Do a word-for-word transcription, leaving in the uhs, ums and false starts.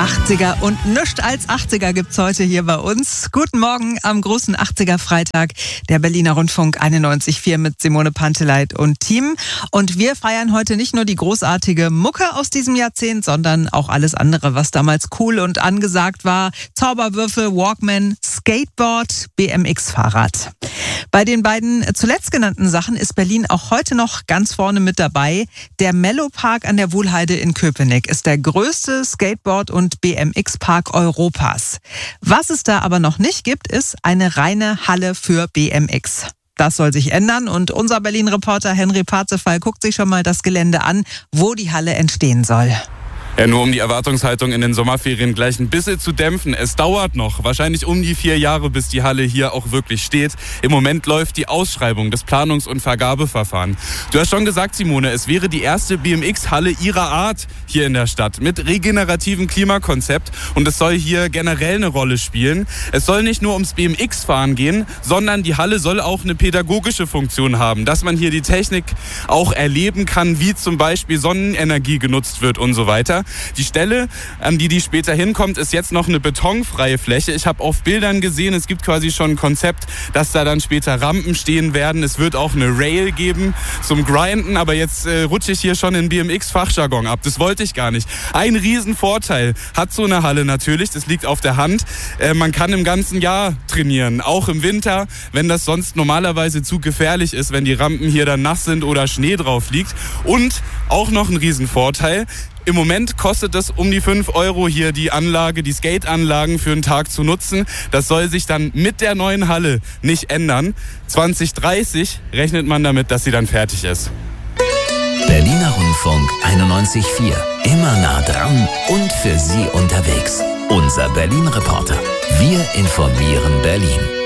achtziger und nichts als achtziger gibt's heute hier bei uns. Guten Morgen am großen achtziger-Freitag, der Berliner Rundfunk einundneunzig Komma vier mit Simone Panteleit und Team. Und wir feiern heute nicht nur die großartige Mucke aus diesem Jahrzehnt, sondern auch alles andere, was damals cool und angesagt war. Zauberwürfel, Walkman, Skateboard, B M X-Fahrrad. Bei den beiden zuletzt genannten Sachen ist Berlin auch heute noch ganz vorne mit dabei. Der Mellow-Park an der Wuhlheide in Köpenick ist der größte Skateboard- und B M X-Park Europas. Was es da aber noch nicht gibt, ist eine reine Halle für B M X. Das soll sich ändern und unser Berlin-Reporter Henry Parzefall guckt sich schon mal das Gelände an, wo die Halle entstehen soll. Ja, nur um die Erwartungshaltung in den Sommerferien gleich ein bisschen zu dämpfen. Es dauert noch, wahrscheinlich um die vier Jahre, bis die Halle hier auch wirklich steht. Im Moment läuft die Ausschreibung, das Planungs- und Vergabeverfahren. Du hast schon gesagt, Simone, es wäre die erste B M X-Halle ihrer Art hier in der Stadt mit regenerativem Klimakonzept und es soll hier generell eine Rolle spielen. Es soll nicht nur ums B M X-Fahren gehen, sondern die Halle soll auch eine pädagogische Funktion haben, dass man hier die Technik auch erleben kann, wie zum Beispiel Sonnenenergie genutzt wird und so weiter. Die Stelle, an die die später hinkommt, ist jetzt noch eine betonfreie Fläche. Ich habe auf Bildern gesehen, es gibt quasi schon ein Konzept, dass da dann später Rampen stehen werden. Es wird auch eine Rail geben zum Grinden, aber jetzt äh, rutsche ich hier schon in B M X-Fachjargon ab. Das wollte ich gar nicht. Ein Riesenvorteil hat so eine Halle natürlich, das liegt auf der Hand. Äh, man kann im ganzen Jahr trainieren, auch im Winter, wenn das sonst normalerweise zu gefährlich ist, wenn die Rampen hier dann nass sind oder Schnee drauf liegt. Und auch noch ein Riesenvorteil: im Moment kostet es um die fünf Euro hier die Anlage, die Skate-Anlagen für einen Tag zu nutzen. Das soll sich dann mit der neuen Halle nicht ändern. zwanzig dreißig rechnet man damit, dass sie dann fertig ist. Berliner Rundfunk einundneunzig Komma vier. Immer nah dran und für Sie unterwegs. Unser Berlin-Reporter. Wir informieren Berlin.